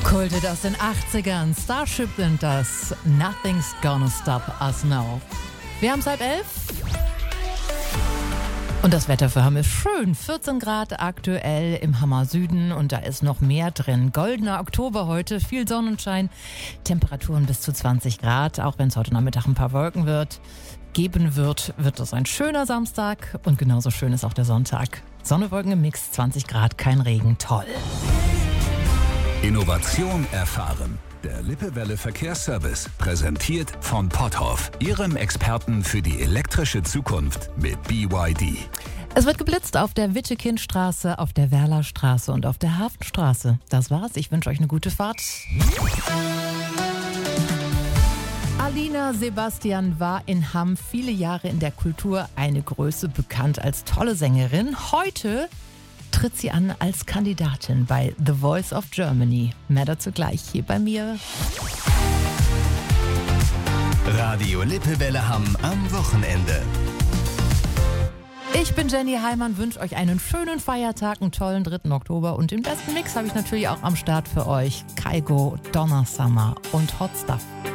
Kultet aus den 80ern. Starship sind das. Nothing's gonna stop us now. Wir haben 10:30. Und das Wetter für Hamm ist schön. 14 Grad aktuell im Hammer Süden und da ist noch mehr drin. Goldener Oktober heute, viel Sonnenschein, Temperaturen bis zu 20 Grad. Auch wenn es heute Nachmittag ein paar Wolken geben wird das ein schöner Samstag. Und genauso schön ist auch der Sonntag. Sonne, Wolken im Mix, 20 Grad, kein Regen, toll. Innovation erfahren. Der Lippewelle Verkehrsservice, präsentiert von Potthoff, Ihrem Experten für die elektrische Zukunft mit BYD. Es wird geblitzt auf der Wittekindstraße, auf der Werlerstraße und auf der Hafenstraße. Das war's. Ich wünsche euch eine gute Fahrt. Alina Sebastian war in Hamm viele Jahre in der Kultur eine Größe, bekannt als tolle Sängerin. Heute tritt sie an als Kandidatin bei The Voice of Germany. Mehr dazu gleich hier bei mir. Radio Lippewelle Hamm am Wochenende. Ich bin Jenny Heimann, wünsche euch einen schönen Feiertag, einen tollen 3. Oktober und den besten Mix habe ich natürlich auch am Start für euch. Kygo, Donna Summer und Hot Stuff.